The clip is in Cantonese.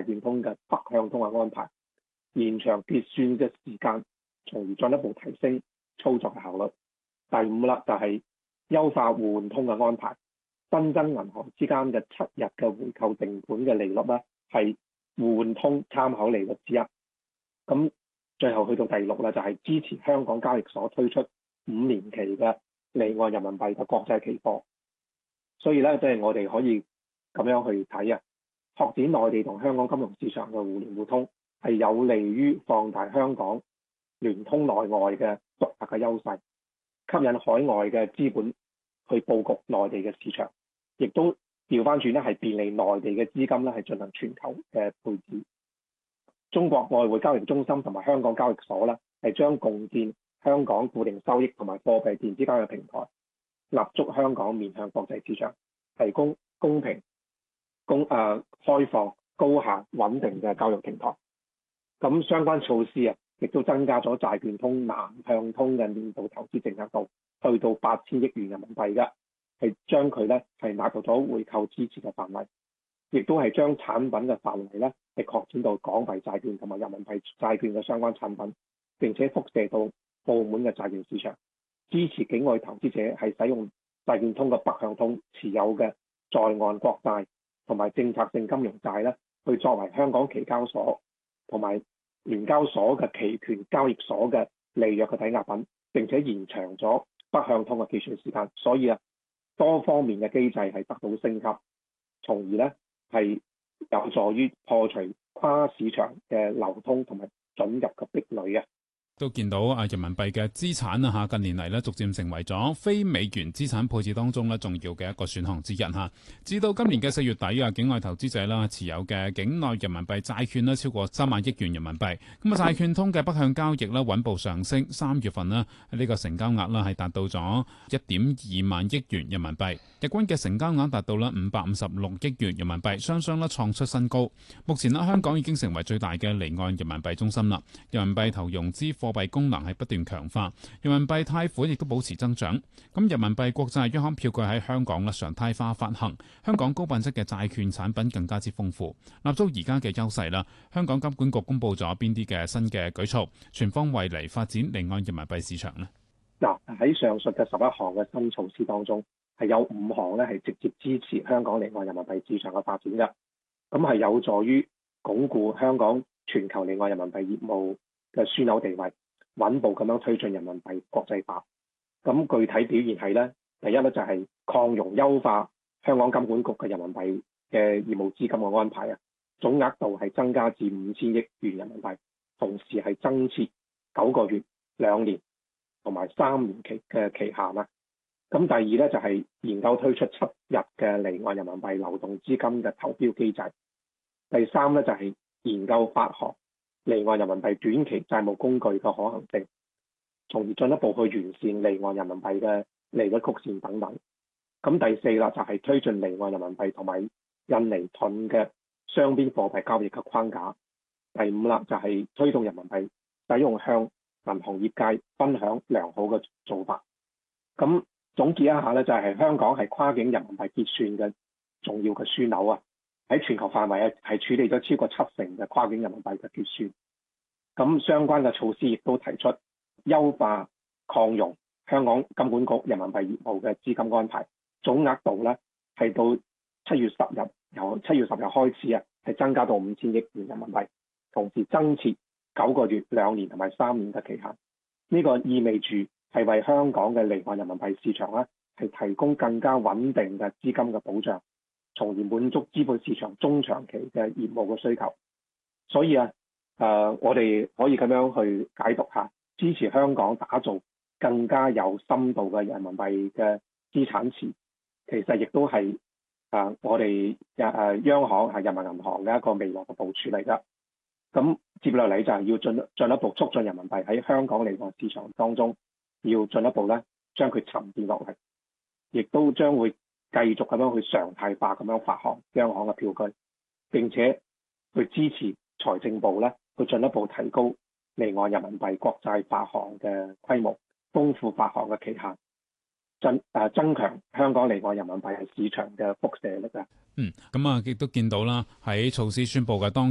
券通嘅北向通嘅安排，延長結算嘅時間，從而進一步提升操作嘅效率。第五啦，就係優化互換通嘅安排，新增銀行之間嘅7日嘅回購定款嘅利率咧，係互換通參考利率之一。咁最後去到第六啦，就係支持香港交易所推出5年期嘅離岸人民幣嘅國際期貨。所以咧，即係我哋可以咁樣去睇啊，拓展內地同香港金融市場嘅互聯互通，係有利於放大香港聯通內外嘅獨特嘅優勢，吸引海外嘅資本去佈局內地嘅市場，亦都調翻轉咧係便利內地嘅資金咧係進行全球嘅配置。中國外匯交易中心同埋香港交易所咧係將共建香港固定收益同埋貨幣電子交易平台，立足香港面向國際市場，提供公平、開放、高效、穩定嘅交易平台。咁相關措施啊，亦都增加咗債券通南向通嘅年度投資淨額度，去到8000億元人民幣嘅，係將佢咧係納入咗回購支持嘅範圍，亦都係將產品嘅範圍咧係擴展到港幣債券同埋人民幣債券嘅相關產品，並且輻射到澳門嘅債券市場，支持境外投資者係使用債券通嘅北向通持有嘅在岸國債同埋政策性金融債咧，去作為香港期交所同埋聯交所嘅期權交易所嘅履約嘅抵押品，並且延長咗北向通嘅結算時間。所以啊，多方面嘅機制係得到升級，從而咧係有助於破除跨市場嘅流通同埋准入嘅壁壘啊。 都見到人民幣嘅資產啊近年嚟咧逐漸成為咗非美元資產配置當中咧重要嘅一個選項之一嚇。至到今年嘅4月底啊，境外投資者啦持有嘅境內人民幣債券咧超過3萬億元人民幣。咁債券通嘅北向交易咧穩步上升，3月份呢個成交額啦係達到咗1.2萬億元人民幣，日均嘅成交額達到啦556億元人民幣，雙雙咧創出新高。目前香港已經成為最大嘅離岸人民幣中心啦，人民幣投融資貨幣功能係不斷強化，人民幣貸款亦都保持增長。咁人民幣國債央行票據喺香港常態化發行，香港高品質嘅債券產品更加之豐富，立足而家嘅優勢啦。香港金管局公布咗邊啲嘅新嘅舉措，全方位嚟發展離岸人民幣市場呢？ 嗱，喺上述嘅11項嘅新措施當中，係有5項咧係直接支持香港離岸人民幣市場嘅發展嘅，咁係有助於鞏固香港全球離岸人民幣業務嘅樞紐地位，穩步咁樣推進人民幣國際化。咁具體表現係咧，第一咧就係擴容優化香港金管局嘅人民幣嘅業務資金嘅安排啊，總額度係增加至5000億元人民幣，同時係增設9個月、2年同埋3年期嘅期限啊。咁第二咧就係研究推出7日嘅離岸人民幣流動資金嘅投標機制。第三咧就係研究發行離岸人民幣短期債務工具嘅可行性，從而進一步去完善離岸人民幣嘅利率曲線等等。咁第四啦，就係推進離岸人民幣同埋印尼盾嘅雙邊貨幣交易嘅框架。第五啦，就係推動人民幣使用向銀行業界分享良好嘅做法。咁總結一下咧，就係香港係跨境人民幣結算嘅重要嘅樞紐啊！喺全球範圍係處理咗超過70%嘅跨境人民幣嘅結算。咁相關嘅措施亦都提出優化擴容香港金管局人民幣業務嘅資金安排，總額度咧係到7月10日，由7月10日開始啊，係增加到5000億元人民幣，同時增設9個月、2年同埋3年嘅期限。呢個意味住係為香港嘅離岸人民幣市場咧係提供更加穩定嘅資金嘅保障，從而滿足資本市場中長期嘅業務嘅需求。所以我哋可以咁樣去解讀下，支持香港打造更加有深度嘅人民幣嘅資產池，其實亦都係我哋央行係人民銀行嘅一個未來嘅部署嚟㗎。咁接落嚟就係要進一步促進人民幣喺香港離岸市場當中，要進一步咧將佢沉澱落嚟，亦都將會繼續咁樣去常態化咁樣發行央行嘅票據，並且去支持財政部咧去進一步提高離岸人民幣國債發行嘅規模，豐富發行嘅期限，增強香港離岸人民幣市場嘅輻射力啊。 咁亦都見到啦，喺措施宣布嘅當